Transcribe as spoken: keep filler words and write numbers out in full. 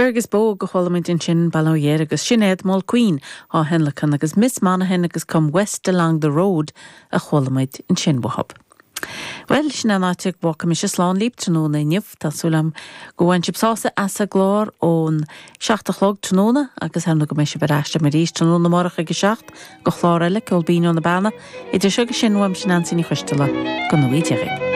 Fergus bó go chhuilimid in sin ballóhéir agus sinnéad Moll Queen á henlachan agus Miss Monaghan agus come west along the road a chhuilimid in sin wahab. Well, sin an áiteag bóca mis is slán líb tróna inniuh tásúlam go bhain sibsása asa glór ón seachtalog tróna agus hemna go méisi beráiste mar ríos tróna marach agus seacht go chlár eile col bín na bana idir suga sin wam sin ansíní chuistela go nóíteigh.